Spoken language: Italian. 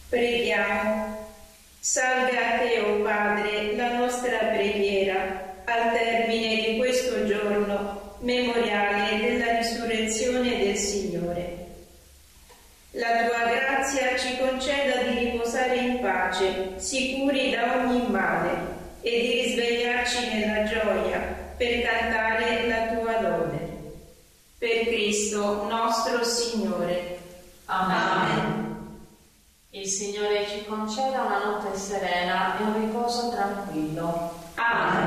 Preghiamo. Salve a te, o Padre, la nostra preghiera, al termine di questo giorno memoriale della risurrezione del Signore. La tua grazia ci conceda di riposare in pace, sicuri da ogni male, e di risvegliarci nella gioia per cantare la tua lode. Per Cristo nostro Signore. Amen. Il Signore ci conceda una notte serena e un riposo tranquillo. Amen.